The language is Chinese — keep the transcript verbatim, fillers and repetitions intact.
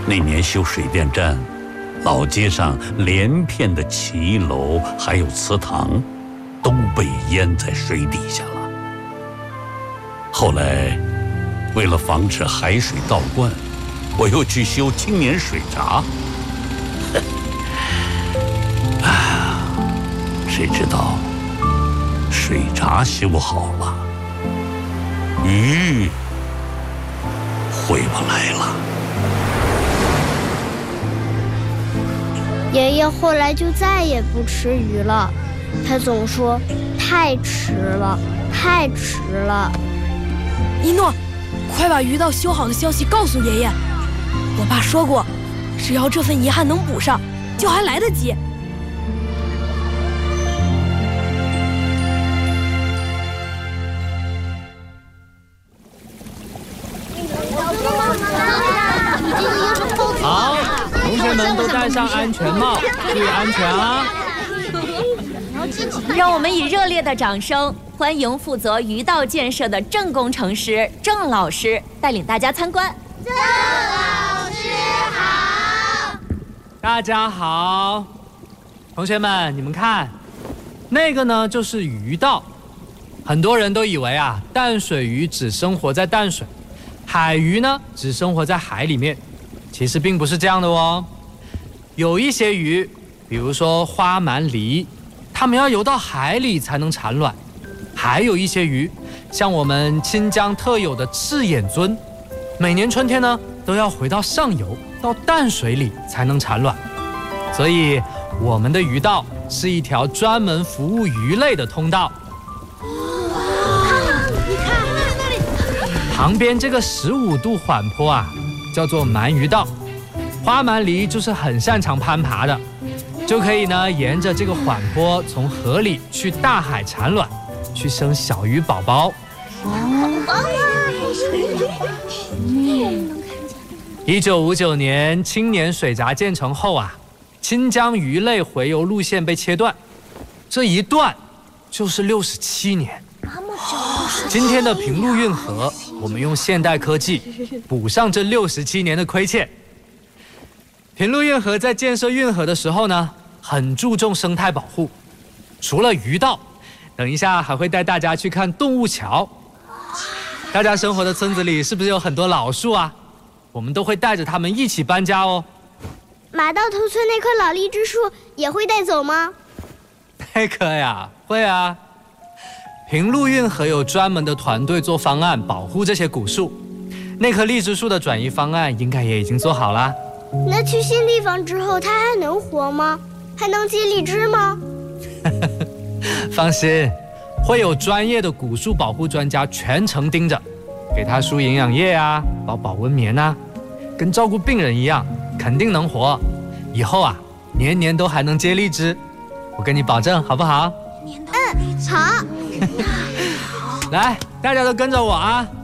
那年修水电站，老街上连片的骑楼还有祠堂，都被淹在水底下了。后来，为了防止海水倒灌，我又去修青年水闸。啊，谁知道水闸修好了，鱼回不来了。 爷爷后来就再也不吃鱼了，他总说太迟了，太迟了。 一诺，快把鱼道修好的消息告诉爷爷。我爸说过，只要这份遗憾能补上，就还来得及。 好，同学们都戴上安全帽，注意安全啊！ 让我们以热烈的掌声欢迎负责鱼道建设的郑工程师郑老师带领大家参观。 郑老师好！ 大家好，同学们，你们看，那个呢就是鱼道。很多人都以为啊，淡水鱼只生活在淡水，海鱼呢只生活在海里面。其实并不是这样的哦。有一些鱼，比如说花鳗鲡，它们要游到海里才能产卵。还有一些鱼，像我们清江特有的赤眼鳟，每年春天呢都要回到上游，到淡水里才能产卵。所以我们的鱼道是一条专门服务鱼类的通道。 你看那里， 旁边这个十五度缓坡啊，叫做鳗鱼道。花鳗鲡就是很擅长攀爬的，就可以呢沿着这个缓坡从河里去大海产卵，去生小鱼宝宝。一九五九年青年水闸建成后啊，清江鱼类洄游路线被切断，这一断就是六十七年。今天的平陆运河，我们用现代科技补上这六十七年的亏欠。平陆运河在建设运河的时候呢，很注重生态保护。除了鱼道，等一下还会带大家去看动物桥。大家生活的村子里是不是有很多老树啊？我们都会带着他们一起搬家哦。 马道头村那棵老荔枝树也会带走吗？ 那棵呀，会啊。平陆运河有专门的团队做方案保护这些古树，那棵荔枝树的转移方案应该也已经做好啦。 那去新地方之后，它还能活吗？还能结荔枝吗？ 放心，会有专业的古树保护专家全程盯着，给它输营养液啊，包保温棉啊，跟照顾病人一样，肯定能活。以后啊，年年都还能结荔枝，我跟你保证，好不好？ 嗯，好。 来，大家都跟着我啊！